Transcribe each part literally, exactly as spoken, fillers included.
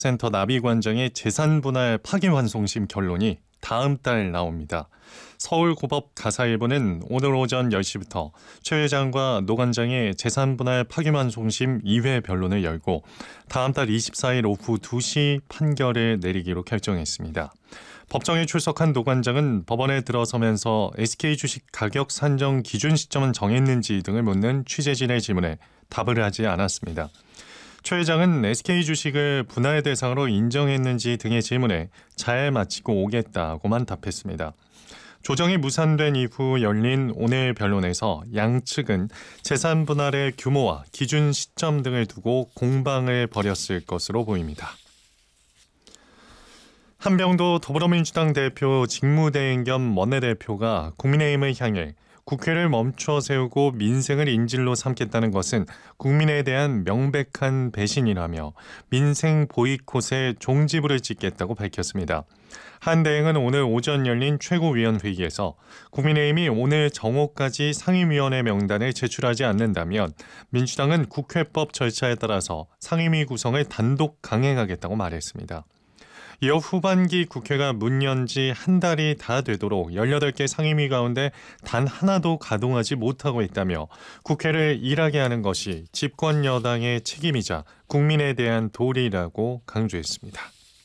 센터 나비관장의 재산분할 파기환송심 결론이 다음 달 나옵니다. 서울고법 가사일보는 오늘 오전 열 시부터 최 회장과 노 관장의 재산분할 파기환송심 이 회 변론을 열고 다음 달 이십사 일 오후 두 시 판결을 내리기로 결정했습니다. 법정에 출석한 노 관장은 법원에 들어서면서 에스케이 주식 가격 산정 기준 시점은 정했는지 등을 묻는 취재진의 질문에 답을 하지 않았습니다. 최 회장은 에스케이 주식을 분할 대상으로 인정했는지 등의 질문에 잘 마치고 오겠다고만 답했습니다. 조정이 무산된 이후 열린 오늘 변론에서 양측은 재산 분할의 규모와 기준 시점 등을 두고 공방을 벌였을 것으로 보입니다. 한병도 더불어민주당 대표 직무대행 겸 원내대표가 국민의힘을 향해 국회를 멈춰 세우고 민생을 인질로 삼겠다는 것은 국민에 대한 명백한 배신이라며 민생 보이콧에 종지부를 찍겠다고 밝혔습니다. 한 대행은 오늘 오전 열린 최고위원회의에서 국민의힘이 오늘 정오까지 상임위원회 명단을 제출하지 않는다면 민주당은 국회법 절차에 따라서 상임위 구성을 단독 강행하겠다고 말했습니다. 이어 후반기 국회가 문 연 지 한 달이 다 되도록 열여덟 개 상임위 가운데 단 하나도 가동하지 못하고 있다며 국회를 일하게 하는 것이 집권 여당의 책임이자 국민에 대한 도리라고 강조했습니다.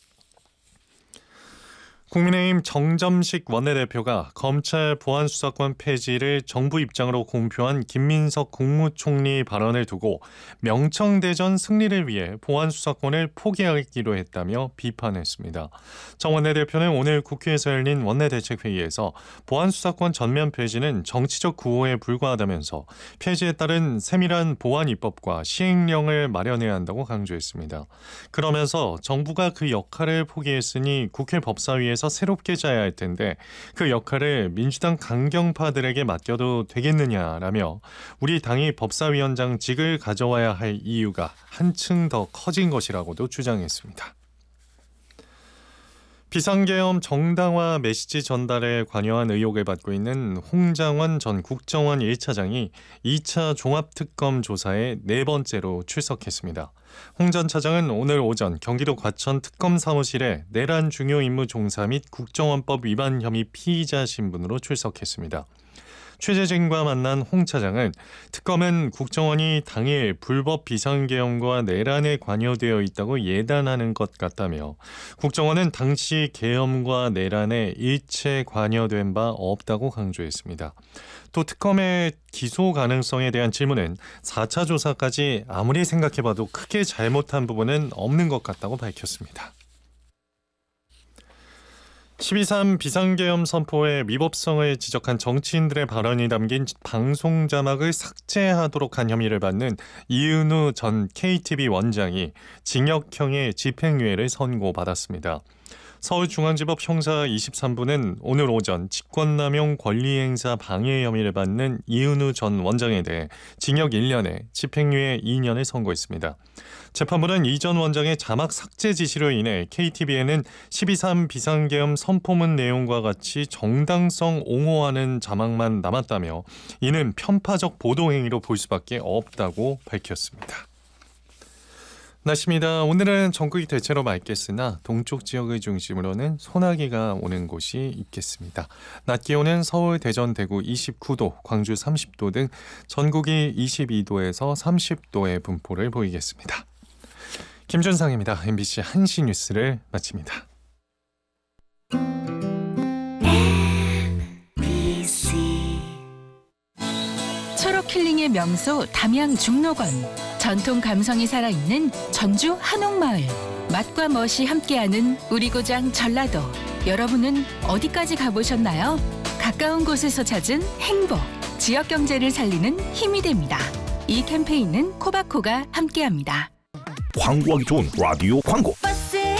국민의힘 정점식 원내대표가 검찰 보안수사권 폐지를 정부 입장으로 공표한 김민석 국무총리 발언을 두고 명청대전 승리를 위해 보안수사권을 포기하기로 했다며 비판했습니다. 정 원내대표는 오늘 국회에서 열린 원내대책회의에서 보안수사권 전면 폐지는 정치적 구호에 불과하다면서 폐지에 따른 세밀한 보안 입법과 시행령을 마련해야 한다고 강조했습니다. 그러면서 정부가 그 역할을 포기했으니 국회 법사위에서 새롭게 짜야 할 텐데 그 역할을 민주당 강경파들에게 맡겨도 되겠느냐라며 우리 당이 법사위원장직을 가져와야 할 이유가 한층 더 커진 것이라고도 주장했습니다. 비상계엄 정당화 메시지 전달에 관여한 의혹을 받고 있는 홍장원 전 국정원 일 차장이 이 차 종합특검 조사에 네 번째로 출석했습니다. 홍 전 차장은 오늘 오전 경기도 과천 특검 사무실에 내란 중요 임무 종사 및 국정원법 위반 혐의 피의자 신분으로 출석했습니다. 취재진과 만난 홍 차장은 특검은 국정원이 당일 불법 비상계엄과 내란에 관여되어 있다고 예단하는 것 같다며 국정원은 당시 계엄과 내란에 일체 관여된 바 없다고 강조했습니다. 또 특검의 기소 가능성에 대한 질문은 사 차 조사까지 아무리 생각해봐도 크게 잘못한 부분은 없는 것 같다고 밝혔습니다. 십이 삼 비상계엄 선포의 위법성을 지적한 정치인들의 발언이 담긴 방송 자막을 삭제하도록 한 혐의를 받는 이은우 전 케이티비 원장이 징역형의 집행유예를 선고받았습니다. 서울중앙지법 형사 이십삼 부는 오늘 오전 직권남용 권리행사 방해 혐의를 받는 이은우 전 원장에 대해 징역 일 년에 집행유예 이 년을 선고했습니다. 재판부는 이 전 원장의 자막 삭제 지시로 인해 케이티비에는 십이 삼 비상계엄 선포문 내용과 같이 정당성 옹호하는 자막만 남았다며 이는 편파적 보도행위로 볼 수밖에 없다고 밝혔습니다. 날씨입니다. 오늘은 전국이 대체로 맑겠으나 동쪽 지역을 중심으로는 소나기가 오는 곳이 있겠습니다. 낮 기온은 서울, 대전, 대구 이십구 도, 광주 삼십 도 등 전국이 이십이 도에서 삼십 도의 분포를 보이겠습니다. 김준상입니다. 엠비씨 한 시 뉴스를 마칩니다. 초록 힐링의 명소 담양 중록원. 전통 감성이 살아있는 전주 한옥마을. 맛과 멋이 함께하는 우리 고장 전라도. 여러분은 어디까지 가보셨나요? 가까운 곳에서 찾은 행복. 지역 경제를 살리는 힘이 됩니다. 이 캠페인은 코바코가 함께합니다. 광고하기 좋은 라디오 광고.